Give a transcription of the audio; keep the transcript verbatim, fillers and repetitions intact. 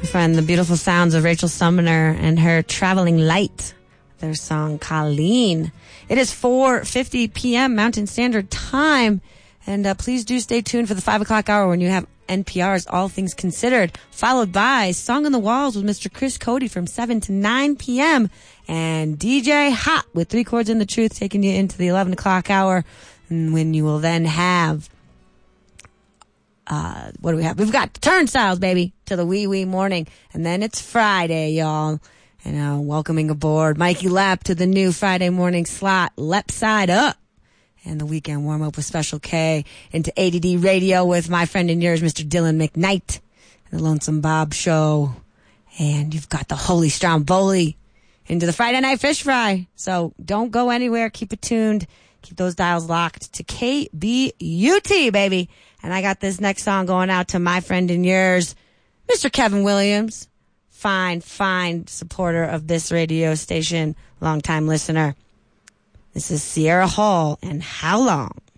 friend, the beautiful sounds of Rachel Sumner and her Traveling Light, their song Colleen. It is four fifty p.m. Mountain Standard Time, and uh, please do stay tuned for the five o'clock hour when you have N P R's All Things Considered, followed by Song on the Walls with Mister Chris Cody from seven to nine p.m. and D J Hot with Three Chords and the Truth taking you into the eleven o'clock hour, and when you will then have uh what do we have? We've got Turnstiles, baby, to the wee wee morning, and then it's Friday, y'all. And uh, welcoming aboard Mikey Lepp to the new Friday morning slot, Lepp Side Up. And the weekend warm-up with Special K into A D D Radio with my friend and yours, Mister Dylan McKnight, and the Lonesome Bob Show. And you've got the Holy Stromboli into the Friday Night Fish Fry. So don't go anywhere. Keep it tuned. Keep those dials locked to K B U T, baby. And I got this next song going out to my friend and yours, Mister Kevin Williams. Fine, fine supporter of this radio station, longtime listener. This is Sierra Hall and How Long?